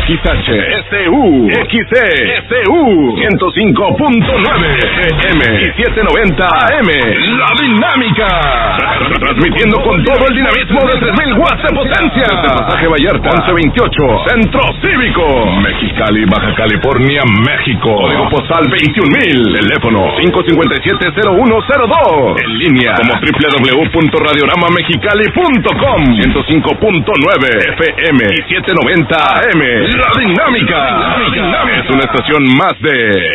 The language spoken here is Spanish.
XHSU, XESU, 105.9 FM y 790 AM. La Dinámica. Transmitiendo con todo el dinamismo de 3000 watts de potencia. Desde Pasaje Vallarta, 1128, Centro Cívico, Mexicali, Baja California, México. Código postal 21000. Teléfono 557-0102. En línea como www.radioramamexicali.com. 105.9 FM y 790 AM. La Dinámica. Es una estación más de